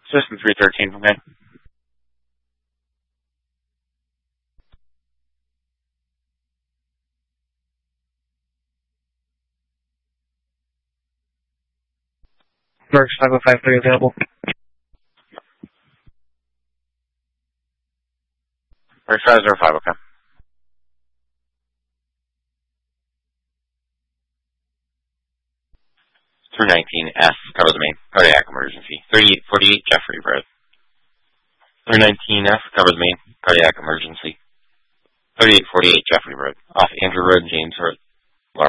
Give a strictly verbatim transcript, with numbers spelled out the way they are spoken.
System three thirteen from me. Mercs five oh five three available. Mercs five oh five, okay. three nineteen S, cover the main. Cardiac emergency. thirty-eight forty-eight Jeffrey Road. three nineteen F, cover the main. Cardiac emergency. thirty-eight forty-eight Jeffrey Road. Off Andrew Road, James Road.